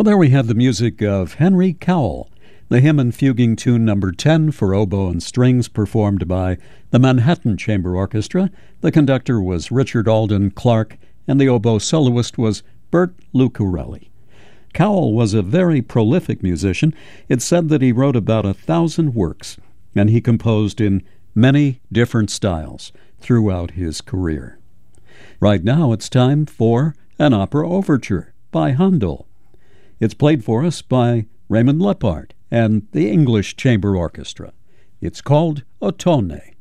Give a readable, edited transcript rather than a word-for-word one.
Well, there we have the music of Henry Cowell, the hymn and fuguing tune number 10 for oboe and strings, performed by the Manhattan Chamber Orchestra. The conductor was Richard Alden Clark, and the oboe soloist was Bert Lucarelli. Cowell was a very prolific musician. It's said that he wrote about 1,000 works, and he composed in many different styles throughout his career. Right now it's time for an opera overture by Handel. It's played for us by Raymond Lepard and the English Chamber Orchestra. It's called Ottone.